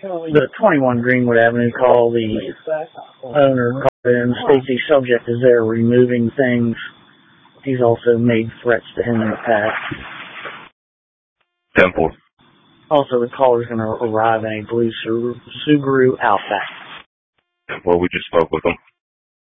The 21 Greenwood Avenue call, the owner called in, states he's subject is there removing things. He's also made threats to him in the past. Temple. Also, the caller's going to arrive in a blue Subaru Outback. Well, we just spoke with him.